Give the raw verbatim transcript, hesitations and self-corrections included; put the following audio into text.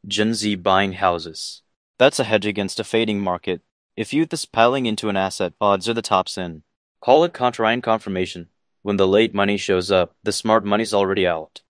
Gen Z buying houses. That's a hedge against a fading market. If youth is piling into an asset, odds are the top's in. Call it contra and confirmation. When the late money shows up, the smart money's already out.